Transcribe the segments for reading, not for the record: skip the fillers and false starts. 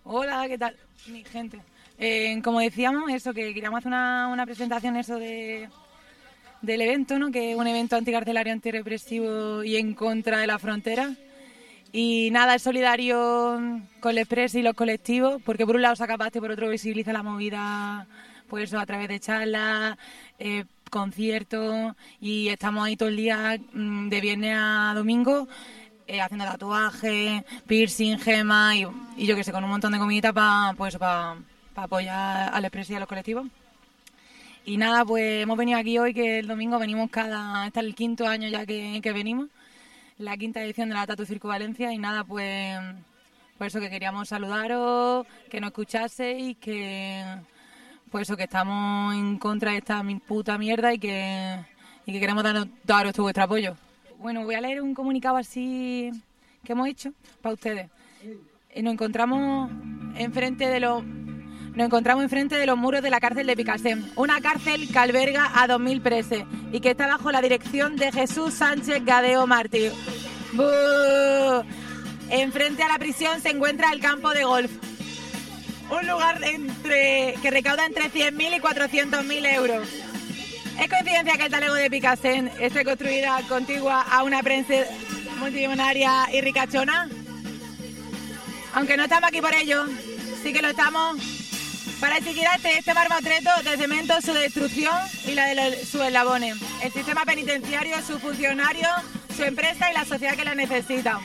Hola, ¿qué tal? Mi gente. Como decíamos, eso, que queríamos hacer una presentación eso del evento, ¿no? Que es un evento anticarcelario, antirrepresivo y en contra de la frontera. Y nada, es solidario con el Express y los colectivos, porque por un lado saca pasta y por otro visibiliza la movida, pues eso, a través de charlas, conciertos, y estamos ahí todo el día, de viernes a domingo, haciendo tatuajes, piercing, gemas y yo qué sé, con un montón de comiditas para apoyar al Express y a los colectivos. Y nada, pues hemos venido aquí hoy, que el domingo venimos este es el 5.º año ya que venimos, la 5ª edición de la Tatu Circo Valencia, y nada, pues por eso que queríamos saludaros, que nos escuchaseis y pues eso, que estamos en contra de esta puta mierda y que queremos daros todo vuestro apoyo. Bueno, voy a leer un comunicado así que hemos hecho para ustedes. Nos encontramos enfrente de los muros de la cárcel de Picassent, una cárcel que alberga a 2.000 presos y que está bajo la dirección de Jesús Sánchez Gadeo Martí. ¡Bú! Enfrente a la prisión se encuentra el campo de golf, un lugar que recauda entre 100.000 y 400.000 euros. ¿Es coincidencia que el talego de Picassent esté construida contigua a una prensa multimillonaria y ricachona? Aunque no estamos aquí por ello, sí que lo estamos para exigir a este mamotreto de cemento su destrucción y la de sus eslabones, el sistema penitenciario, sus funcionarios, su empresa y la sociedad que la necesita.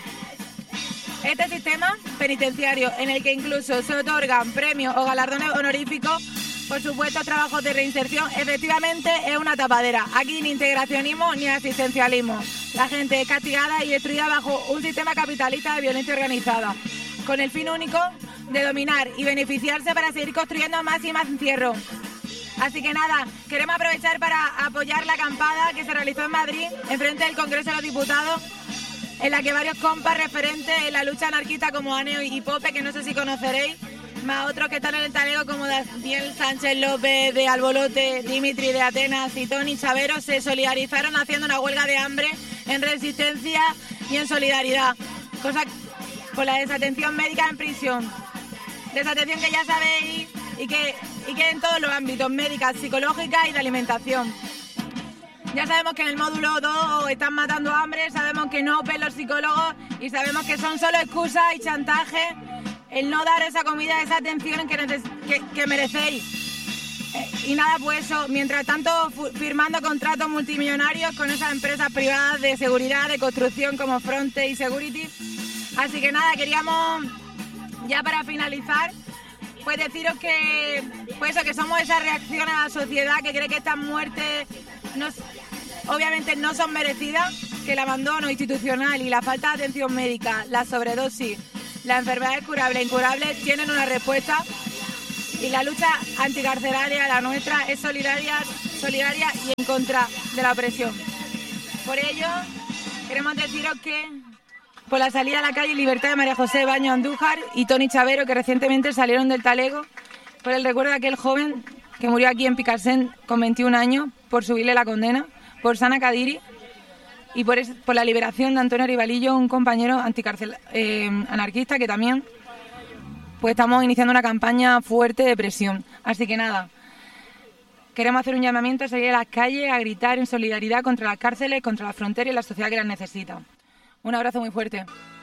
Este sistema penitenciario, en el que incluso se otorgan premios o galardones honoríficos por supuestos trabajos de reinserción, efectivamente es una tapadera. Aquí ni integracionismo ni asistencialismo. La gente es castigada y destruida bajo un sistema capitalista de violencia organizada, con el fin único de dominar y beneficiarse para seguir construyendo más y más encierro. Así que nada, queremos aprovechar para apoyar la acampada que se realizó en Madrid, enfrente del Congreso de los Diputados, en la que varios compas referentes en la lucha anarquista como Aneo y Pope, que no sé si conoceréis, más otros que están en el talego como Daniel Sánchez López de Albolote, Dimitri de Atenas y Tony Chavero, se solidarizaron haciendo una huelga de hambre en resistencia y en solidaridad, cosa por la desatención médica en prisión. Desatención que ya sabéis y que en todos los ámbitos, médicas, psicológicas y de alimentación. Ya sabemos que en el módulo 2 están matando hambre, sabemos que no ven los psicólogos y sabemos que son solo excusas y chantaje el no dar esa comida, esa atención que merecéis. Y nada, pues eso, mientras tanto firmando contratos multimillonarios con esas empresas privadas de seguridad, de construcción como Fronte y Security. Así que nada, queríamos, ya para finalizar, pues deciros que, pues eso, que somos esa reacción a la sociedad que cree que estas muertes obviamente no son merecidas, que el abandono institucional y la falta de atención médica, la sobredosis, las enfermedades curables e incurables tienen una respuesta, y la lucha anticarcelaria, la nuestra, es solidaria y en contra de la opresión. Por ello, queremos deciros que por la salida a la calle Libertad de María José Baño Andújar y Tony Chavero, que recientemente salieron del talego, por el recuerdo de aquel joven que murió aquí en Picassent con 21 años por subirle la condena, por Sana Kadiri, y por la liberación de Antonio Rivalillo, un compañero anarquista que también pues estamos iniciando una campaña fuerte de presión. Así que nada, queremos hacer un llamamiento a salir a las calles, a gritar en solidaridad contra las cárceles, contra la frontera y la sociedad que las necesita. Un abrazo muy fuerte.